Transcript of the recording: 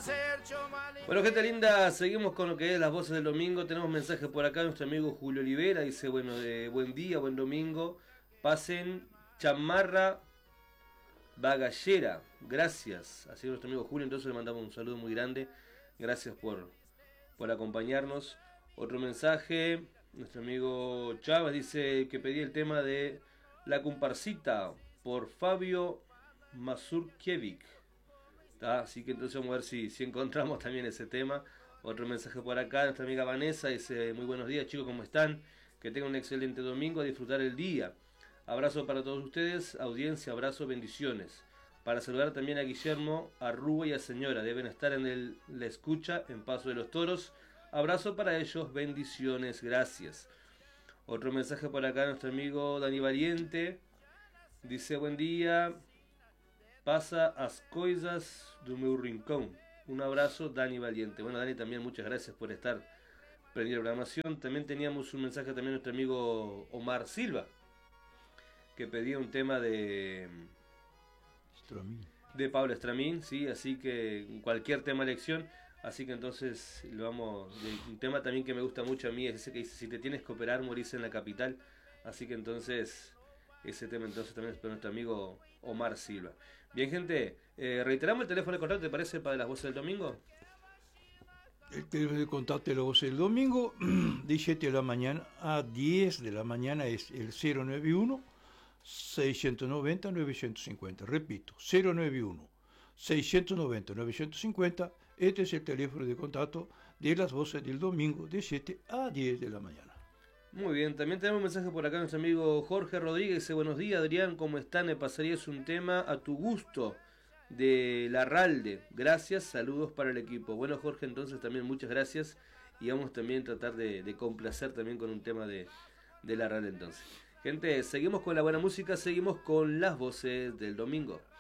Bueno, gente linda, seguimos con lo que es las voces del domingo. Tenemos mensajes por acá, nuestro amigo Julio Olivera dice, bueno, buen día, buen domingo. Pasen chamarra bagallera, gracias. Así nuestro amigo Julio, entonces le mandamos un saludo muy grande. Gracias por acompañarnos. Otro mensaje, nuestro amigo Chávez dice que pedía el tema de La Comparsita por Fabio Mazurkiewicz. Así que entonces vamos a ver si encontramos también ese tema. Otro mensaje por acá, nuestra amiga Vanessa dice, muy buenos días chicos, ¿cómo están? Que tengan un excelente domingo, a disfrutar el día. Abrazo para todos ustedes, audiencia, abrazo, bendiciones. Para saludar también a Guillermo, a Rúa y a Señora, deben estar en la escucha en Paso de los Toros. Abrazo para ellos, bendiciones, gracias. Otro mensaje por acá, nuestro amigo Dani Valiente, dice, buen día, pasa as coisas do meu rincón. Un abrazo, Dani Valiente. Bueno, Dani, también muchas gracias por estar prendido la programación. También teníamos un mensaje también de nuestro amigo Omar Silva, que pedía un tema de Pablo Estramín, sí, así que cualquier tema de elección. Así que entonces un tema también que me gusta mucho a mí es ese que dice, si te tienes que operar, morís en la capital. Así que entonces ese tema entonces también es para nuestro amigo Omar Silva. Bien, gente, reiteramos el teléfono de contacto, ¿te parece, para las voces del domingo? El teléfono de contacto de las voces del domingo, de 7 de la mañana a 10 de la mañana, es el 091 690 950. Repito, 091 690 950. Este es el teléfono de contacto de las voces del domingo, de 7 a 10 de la mañana. Muy bien, también tenemos un mensaje por acá, nuestro amigo Jorge Rodríguez dice, buenos días Adrián, ¿cómo están? Me pasarías un tema a tu gusto de Larralde, gracias, saludos para el equipo. Bueno, Jorge, entonces también muchas gracias y vamos también a tratar de complacer también con un tema de Larralde entonces. Gente, seguimos con la buena música, seguimos con las voces del domingo.